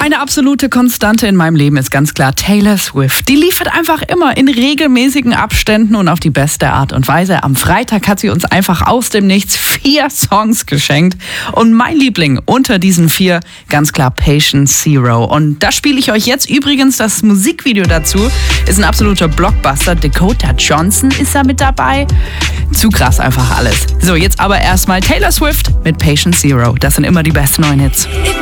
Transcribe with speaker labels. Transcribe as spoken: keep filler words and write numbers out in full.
Speaker 1: Eine absolute Konstante in meinem Leben ist ganz klar Taylor Swift. Die liefert einfach immer in regelmäßigen Abständen und auf die beste Art und Weise. Am Freitag hat sie uns einfach aus dem Nichts vier Songs geschenkt. Und mein Liebling unter diesen vier, ganz klar Patient Zero. Und da spiele ich euch jetzt übrigens das Musikvideo dazu. Ist ein absoluter Blockbuster. Dakota Johnson ist da mit dabei. Zu krass einfach alles. So, jetzt aber erstmal Taylor Swift mit Patient Zero. Das sind immer die besten neuen Hits.